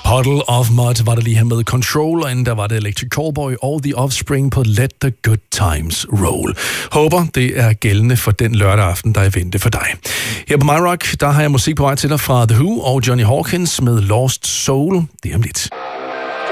Puddle of Mud var der lige her med Control, og inden der var det Electric Callboy og The Offspring på Let the Good Times Roll. Håber, det er gældende for den lørdag aften, der er i vente for dig. Her på My Rock, der har jeg musik på vej til dig fra The Who og Johnny Hawkins med Lost Soul. Det er om lidt.